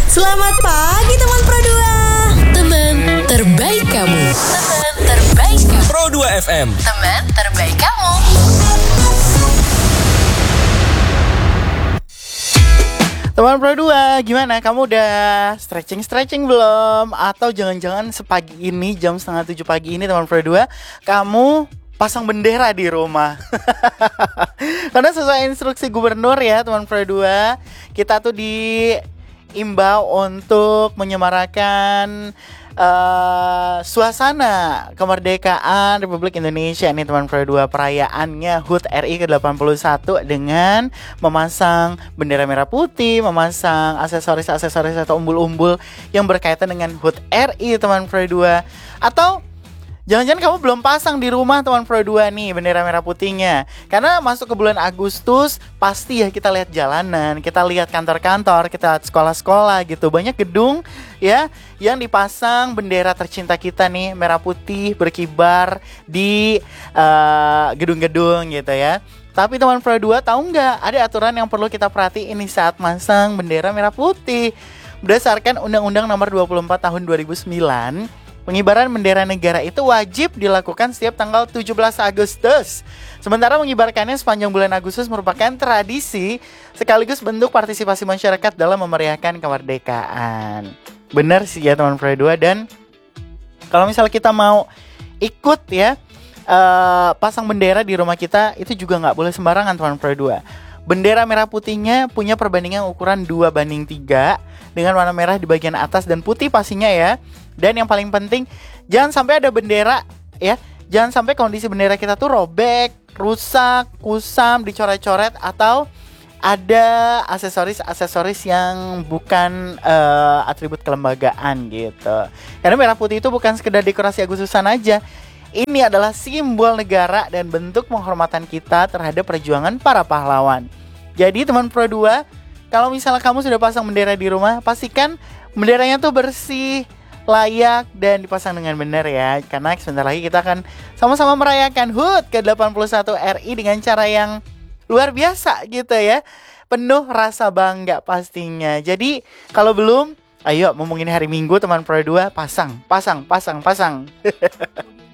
Selamat pagi teman Pro 2. Teman terbaik kamu. Teman terbaik kamu. Pro 2 FM. Teman terbaik kamu. Teman Pro 2, gimana? Kamu udah stretching belum? Atau jangan-jangan sepagi ini, jam 6:30 pagi ini teman Pro 2, kamu pasang bendera di rumah. Karena sesuai instruksi gubernur ya teman Pro 2, kita tuh diimbau untuk menyemarakan suasana kemerdekaan Republik Indonesia nih teman Pro 2, perayaannya HUT RI ke-81 dengan memasang bendera merah putih, memasang aksesoris-aksesoris atau umbul-umbul yang berkaitan dengan HUT RI teman Pro 2. Atau jangan-jangan kamu belum pasang di rumah teman Pro 2 nih bendera merah putihnya. Karena masuk ke bulan Agustus pasti ya kita lihat jalanan, kita lihat kantor-kantor, kita lihat sekolah-sekolah gitu. Banyak gedung ya yang dipasang bendera tercinta kita nih merah putih berkibar di gedung-gedung gitu ya. Tapi teman Pro 2 tahu nggak ada aturan yang perlu kita perhatiin nih saat masang bendera merah putih. Berdasarkan Undang-Undang Nomor 24 Tahun 2009, pengibaran bendera negara itu wajib dilakukan setiap tanggal 17 Agustus. Sementara mengibarkannya sepanjang bulan Agustus merupakan tradisi sekaligus bentuk partisipasi masyarakat dalam memeriahkan kemerdekaan. Benar sih ya teman Pro 2. Dan kalau misalnya kita mau ikut ya pasang bendera di rumah kita, itu juga nggak boleh sembarangan teman Pro 2. Bendera merah putihnya punya perbandingan ukuran 2:3 dengan warna merah di bagian atas dan putih pastinya ya. Dan yang paling penting, jangan sampai ada bendera ya, jangan sampai kondisi bendera kita tuh robek, rusak, kusam, dicoret-coret, atau ada aksesoris yang bukan atribut kelembagaan gitu. Karena merah putih itu bukan sekedar dekorasi Agustusan aja. Ini adalah simbol negara dan bentuk penghormatan kita terhadap perjuangan para pahlawan. Jadi teman Pro 2, kalau misalnya kamu sudah pasang bendera di rumah, pastikan benderanya tuh bersih, layak, dan dipasang dengan benar ya. Karena sebentar lagi kita akan sama-sama merayakan HUT ke-81 RI dengan cara yang luar biasa gitu ya. Penuh rasa bangga pastinya. Jadi kalau belum, ayo mumpung ini hari Minggu teman Pro 2, pasang.